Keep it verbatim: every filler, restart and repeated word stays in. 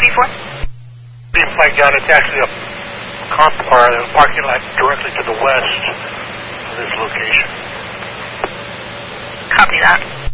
thirty-four? If I got it's actually a comp or a parking lot directly to the west of this location. Copy that.